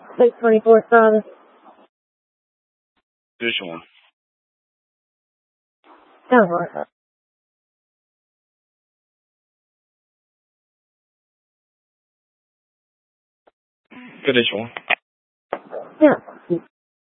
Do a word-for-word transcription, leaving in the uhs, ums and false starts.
six twenty-four Travis. Position one. Sounds like that. Condition one. Yeah.